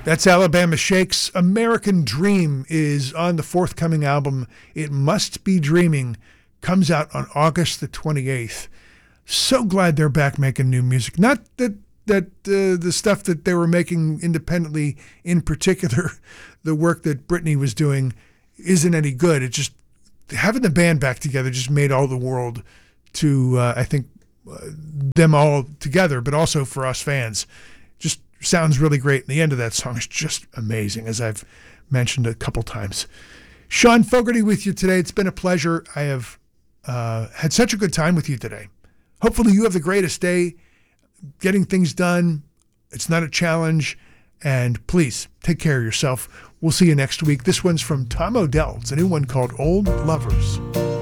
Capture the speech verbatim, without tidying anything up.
That's Alabama Shakes. American Dream is on the forthcoming album, It Must Be Dreaming. Comes out on August the twenty-eighth. So glad they're back making new music. Not that that uh, the stuff that they were making independently, in particular, the work that Britney was doing, isn't any good. It just, having the band back together just made all the world to, uh, I think, uh, them all together, but also for us fans. Just sounds really great. And the end of that song is just amazing, as I've mentioned a couple times. Sean Fogarty with you today. It's been a pleasure. I have uh, had such a good time with you today. Hopefully you have the greatest day getting things done. It's not a challenge. And please take care of yourself. We'll see you next week. This one's from Tom Odell. It's a new one called Old Lovers.